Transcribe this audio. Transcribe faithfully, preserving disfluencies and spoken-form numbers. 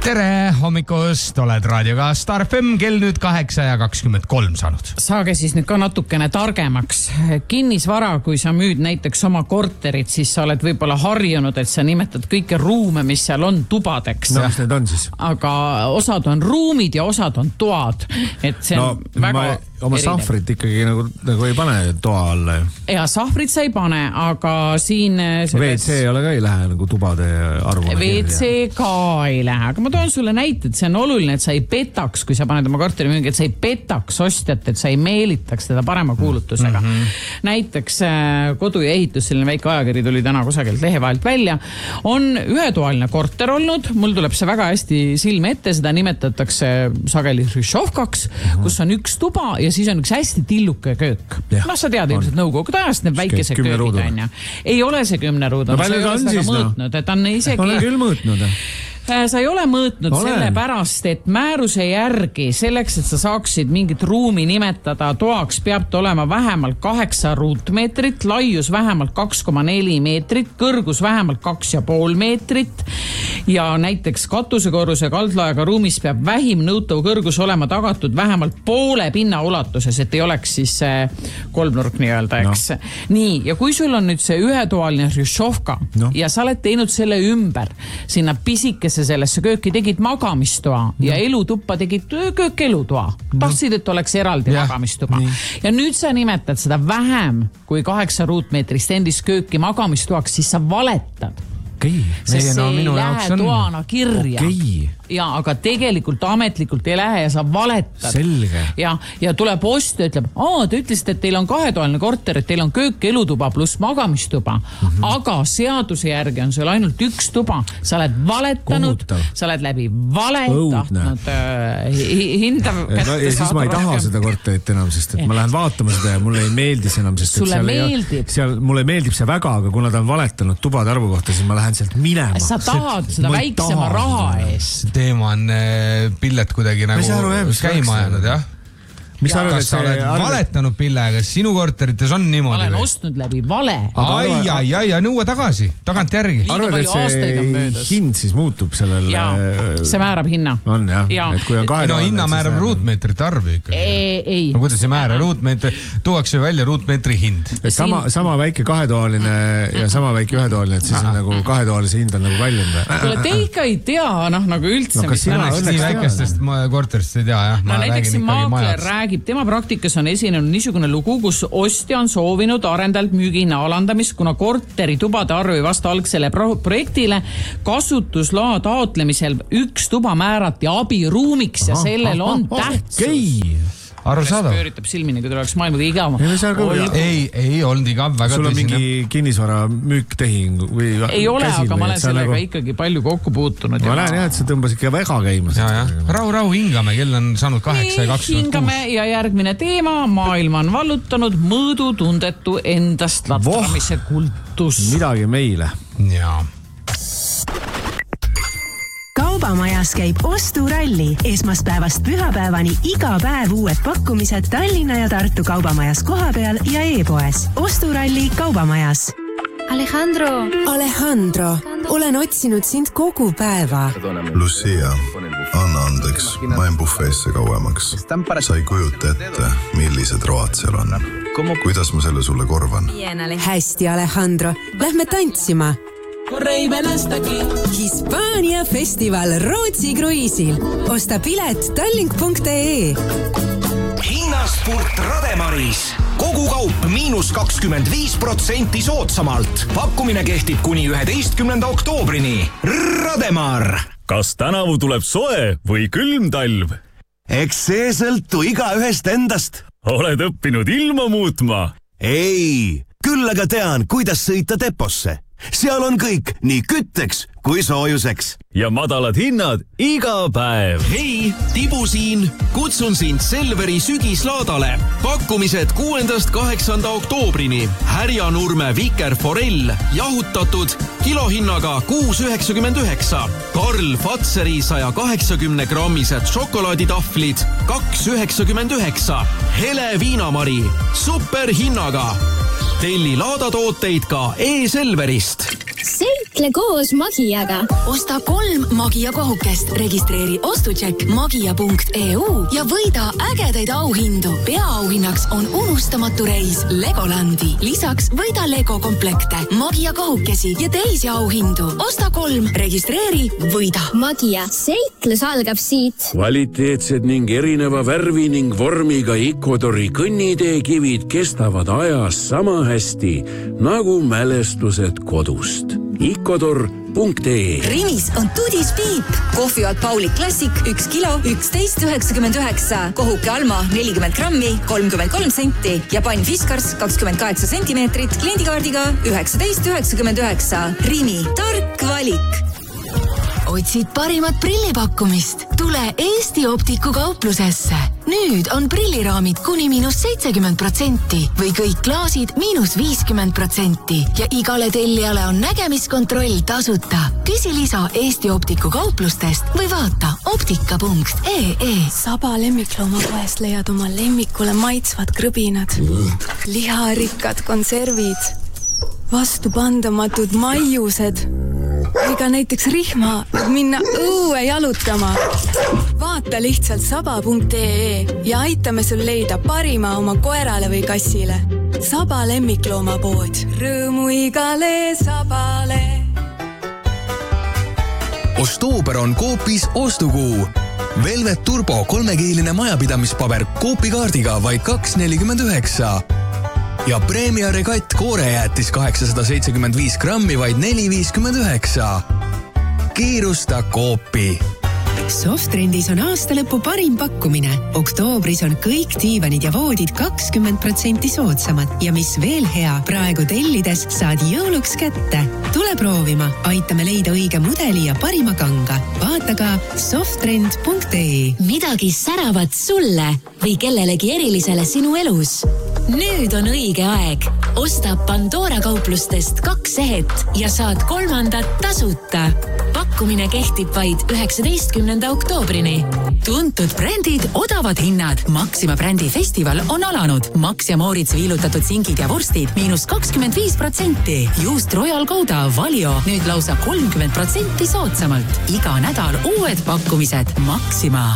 Tere hommikust, oled raadioga Star F M, kell nüüd kaheksa ja kakskümmend kolm saanud. Saage siis nüüd ka natukene targemaks. Kinnisvara, kui sa müüd näiteks oma korterit, siis sa oled võib-olla harjunud, et sa nimetad kõike ruume, mis seal on tubadeks. No mis need on siis? Aga osad on ruumid ja osad on toad. Et see on no, väga... Ma... Oma erinev. Sahvrit ikkagi nagu, nagu ei pane toa alla. Ja sahvrit sa ei pane, aga siin... Selles... V C ei ole ka ei lähe nagu tubade arvuna. V C ka ei lähe, aga ma toon sulle näited, see on oluline, et sa ei petaks, kui sa paned oma korteri müügi, et sa ei petaks ostjat, et sa ei meelitaks teda parema kuulutusega. Mm-hmm. Näiteks kodu ja ehitus, selline väike ajakiri tuli täna kusagilt lehe vahelt välja, on ühetoaline korter olnud, mul tuleb see väga hästi silme ette, seda nimetatakse sageli Hryšovkaks, mm-hmm. kus on üks tuba ja siis on üks hästi tilluke köök. Ja, no sa tead ilmselt nõukogude ajast, need väikese köögid on ja. Ei ole see kümne ruudu. No palju ta on siis, no? Mõõtnud, et on isegi... Olen küll mõõtnud. Sa ei ole mõõtnud Olen. Selle pärast, et määruse järgi selleks, et sa saaksid mingit ruumi nimetada toaks, peab ta olema vähemalt kaheksa ruutmeetrit, laius vähemalt kaks koma neli meetrit, kõrgus vähemalt kaks ja pool meetrit ja näiteks katusekorruse kaldlaega ruumis peab vähim nõutav kõrgus olema tagatud vähemalt poole pinna ulatuses, et ei oleks siis kolmnurk nii-öelda, eks. No. Nii, ja kui sul on nüüd see ühetoaline Hryšovka no. ja sa oled teinud selle ümber sinna pisike sellesse kööki tegid magamistoa no. ja elutuppa tegid köök elutoa. Tahtsid, et oleks eraldi ja. Magamistuba. Nii. Ja nüüd sa nimetad seda vähem kui kaheksa ruutmeetrist endist kööki magamistoaks, siis sa valetad. Okay. Sest see ei lähe toana kirja. Okay. Ja, aga tegelikult ametlikult ei lähe ja sa valetad. Selge. Ja, ja tuleb ostja ja ütleb, aa, te ütlesite, et teil on kahetoaline korter, et teil on köök, elutuba pluss magamistuba. Mm-hmm. Aga seaduse järgi on sul ainult üks tuba. Sa oled valetanud, Kohutav. Sa oled läbi vale tahtnud äh, hinda kätte no, ja siis ma ei taha seda korterit enam, sest et ja. Ma lähen vaatama seda ja mulle ei meeldi see enam, sest et sulle seal meeldib. Ei, seal, mulle meeldib see väga, aga kuna ta on valetanud tubade arvu kohta, siis ma lähen sealt minema. Sa tahad seda väiksema raha eest. Teema on pillet kuidagi nagu aru, käima ajanud, jah? Mis arvad, kas sa oled arve... valetanud pillega, sinu korterites on niimoodi? Ma olen ostnud läbi vale. Ai, ai, ai, ja nõua tagasi, tagant järgi. Arvad, et see hind siis muutub sellel... Ja, see määrab hinna. On, jah. Ja. Et kui on kahe no hinna määrab ruutmeetrit arvi ikka. Ei, ei. No kuidas ei määra? Ruutmeetri, tuuakse välja ruutmeetri hind. Et sama, sama väike kahetoaline ja sama väike ühetoaline, et siis on nagu kahetoalise hind on nagu väljund. Kuule, te ikka ei tea, noh, nagu üldse. No kas sina õnneks nii väikestest korterist ei tea, jah? No näiteks maakler räägib, tema praktikas on esinenud niisugune lugu, kus ostja on soovinud arendajalt müügihinna alandamist, kuna korteri tubade arv ei vasta algsele pro- projektile. Kasutusloa taotlemisel üks tuba määrati abiruumiks ja sellel on tähtsus. Okei. Aru saada. Pööritab silmini, kui tuleks maailmaga igav. Ei, ei olnud igav, väga sul on tõsine. Mingi kinnisvara müüktehing või ei ole, käsil, aga ma olen sellega nagu... ikkagi palju kokku puutunud. Ma lähen jah, et sa tõmbas ikka väga käima. Ja, ja. Rahu, rahu, hingame, kell on saanud kaheksa ja kakskümmend kuus. Hingame ja järgmine teema, maailma on vallutanud mõõdutundetu endast latramise kultus. Midagi meile. Jaa. Kaubamajas käib osturalli. Esmaspäevast pühapäevani iga päev uued pakkumised Tallinna ja Tartu Kaubamajas kohapeal ja e-poes. Osturalli Kaubamajas. Alejandro. Alejandro, olen otsinud sind kogu päeva. Lucia, anna andeks, ma en bufeesse kauemaks. Sa ei kujuta ette, millised road seal on. Kuidas ma selle sulle korvan? Hästi, Alejandro. Lähme tantsima. Hispaania festival Rootsi kruiisil. Osta pilet tallink punkt ee. Hinnaspurt Rademaris. Kogu kaup miinus kakskümmend viis protsenti soodsamalt. Pakkumine kehtib kuni üheteistkümnenda oktoobrini. Rademar. Kas tänavu tuleb soe või külm talv? Eks see sõltu iga ühest endast. Oled õppinud ilma muutma? Ei, küll aga tean, kuidas sõita deposse. Seal on kõik, nii kütteks kui soojuseks. Ja madalad hinnad iga päev. Hei, Tibu siin. Kutsun sind Selveri sügislaadale. Pakkumised kuuendast kaheksanda oktoobrini. Härjanurme Viker Forell, jahutatud, kilohinnaga kuus üheksakümmend üheksa. Karl Fatseri saja kaheksakümne grammised šokolaaditahvlid, kaks üheksakümmend üheksa. Hele Viinamari, super hinnaga. Telli laadatooteid ka e-Selverist. Seikle koos Magiaga. Osta kolm Magia kohukest, registreeri ostutšekk magia punkt e u ja võida ägedaid auhindu. Peaauhinnaks on unustamatu reis Legolandi. Lisaks võida Lego komplekte, Magia kohukesi ja teisi auhindu. Osta kolm, registreeri, võida. Magia. Seiklus algab siit. Kvaliteetsed ning erineva värvi ning vormiga Ecuadori kõnniteekivid kestavad ajas sama hästi nagu mälestused kodust. Ecuador punkt e Rimis on Tudis Piip. Kohvivad Pauli Classic üks kilo, üksteist üheksakümmend üheksa. Kohuke Alma nelikümmend grammi, kolmkümmend kolm senti. Ja pann Fiskars kakskümmend kaheksa sentimeetrit kliendikaardiga üheksateist üheksakümmend üheksa. Rimi, tark valik. Otsid parimat prillipakkumist? Tule Eesti Optiku kauplusesse. Nüüd on prilliraamid kuni miinus seitsekümmend protsenti või kõik klaasid miinus viiskümmend protsenti ja igale tellijale on nägemiskontroll tasuta. Küsi lisa Eesti Optiku kauplustest või vaata optika punkt e e. Saba lemmikloomapoest leiad oma lemmikule maitsvad krõbinad, liharikkad konservid, vastupandamatud maiused või ka näiteks rihma minna õue jalutama. Vaata lihtsalt saba punkt e e ja aitame sul leida parima oma koerale või kassile. Saba lemmikloomapood. Rõõmu igale sabale. Ostooper on Coopis ostukuu. Velvet Turbo kolmekeeline majapidamispaber Coopi kaardiga vaid kaks nelikümmend üheksa. Ja Premia Regatt koorejäätis kaheksasada seitsekümmend viis grammi vaid neli viiskümmend üheksa. Kiirusta Coopi. Softrendis on aastalõpu parim pakkumine. Oktoobris on kõik diivanid ja voodid kakskümmend protsenti soodsamad ja mis veel hea, praegu tellides saad jõuluks kätte. Tule proovima, aitame leida õige mudeli ja parima kanga. Vaata ka softrend punkt e. Midagi säravat sulle või kellelegi erilisele sinu elus. Nüüd on õige aeg. Osta Pandora kauplustest kaks sehet ja saad kolmandat tasuta. Pakkumine kehtib vaid üheksateistkümnenda oktoobrini. Tuntud brändid, odavad hinnad. Maxima brändi festival on alanud. Max ja Moritz viilutatud singid ja vorstid miinus kakskümmend viis protsenti. Juust Royal Gouda Valio nüüd lausa kolmkümmend protsenti soodsamalt. Iga nädal uued pakkumised. Maxima.